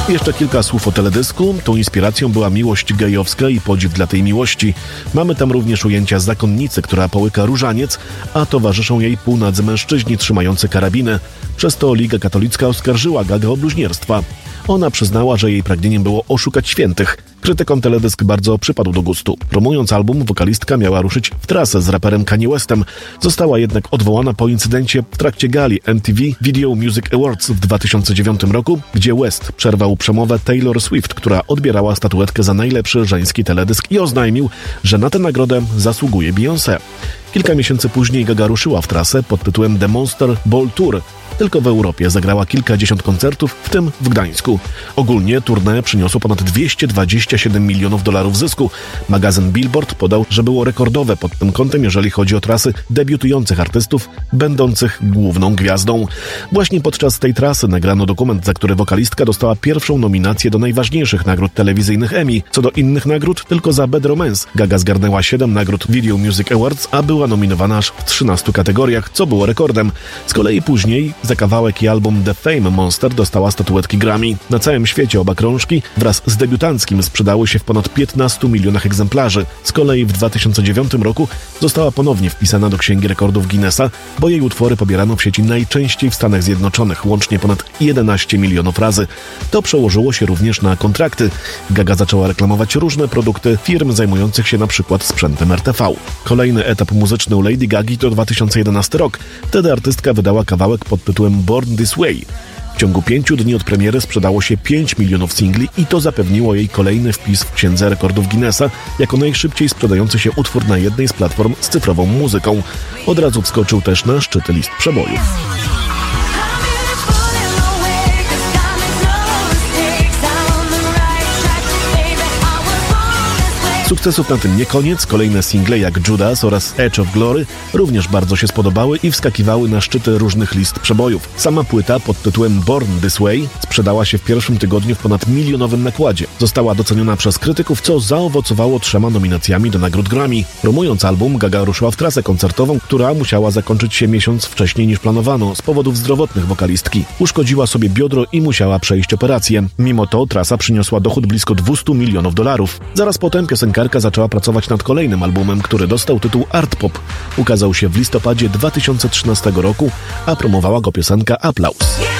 Jeszcze kilka słów o teledysku. Tą inspiracją była miłość gejowska i podziw dla tej miłości. Mamy tam również ujęcia zakonnicy, która połyka różaniec, a towarzyszą jej półnadzy mężczyźni trzymający karabiny. Przez to Liga Katolicka oskarżyła Gagę o bluźnierstwa. Ona przyznała, że jej pragnieniem było oszukać świętych. Krytykom teledysk bardzo przypadł do gustu. Promując album, wokalistka miała ruszyć w trasę z raperem Kanye Westem. Została jednak odwołana po incydencie w trakcie gali MTV Video Music Awards w 2009 roku, gdzie West przerwał przemowę Taylor Swift, która odbierała statuetkę za najlepszy żeński teledysk i oznajmił, że na tę nagrodę zasługuje Beyoncé. Kilka miesięcy później Gaga ruszyła w trasę pod tytułem The Monster Ball Tour. Tylko w Europie zagrała kilkadziesiąt koncertów, w tym w Gdańsku. Ogólnie tournée przyniosło ponad $227 milionów zysku. Magazyn Billboard podał, że było rekordowe pod tym kątem, jeżeli chodzi o trasy debiutujących artystów będących główną gwiazdą. Właśnie podczas tej trasy nagrano dokument, za który wokalistka dostała pierwszą nominację do najważniejszych nagród telewizyjnych Emmy. Co do innych nagród, tylko za Bad Romance Gaga zgarnęła 7 nagród Video Music Awards, a była nominowana aż w 13 kategoriach, co było rekordem. Z kolei później za kawałek i album The Fame Monster dostała statuetki Grammy. Na całym świecie oba krążki wraz z debiutanckim sprzedały się w ponad 15 milionach egzemplarzy. Z kolei w 2009 roku została ponownie wpisana do Księgi Rekordów Guinnessa, bo jej utwory pobierano w sieci najczęściej w Stanach Zjednoczonych, łącznie ponad 11 milionów razy. To przełożyło się również na kontrakty. Gaga zaczęła reklamować różne produkty firm zajmujących się na przykład sprzętem RTV. Kolejny etap muzyczny u Lady Gagi to 2011 rok. Wtedy artystka wydała kawałek pod tytułem Born This Way. W ciągu 5 dni od premiery sprzedało się 5 milionów singli i to zapewniło jej kolejny wpis w Księdze Rekordów Guinnessa jako najszybciej sprzedający się utwór na jednej z platform z cyfrową muzyką. Od razu wskoczył też na szczyty list przebojów. Sukcesów na tym nie koniec. Kolejne single jak Judas oraz Edge of Glory również bardzo się spodobały i wskakiwały na szczyty różnych list przebojów. Sama płyta pod tytułem Born This Way sprzedała się w pierwszym tygodniu w ponad milionowym nakładzie. Została doceniona przez krytyków, co zaowocowało 3 nominacjami do nagród Grammy. Promując album, Gaga ruszyła w trasę koncertową, która musiała zakończyć się miesiąc wcześniej niż planowano z powodów zdrowotnych wokalistki. Uszkodziła sobie biodro i musiała przejść operację. Mimo to trasa przyniosła dochód blisko $200 milionów. Zaraz potem piosenkarka zaczęła pracować nad kolejnym albumem, który dostał tytuł Art Pop. Ukazał się w listopadzie 2013 roku, a promowała go piosenka Applaus.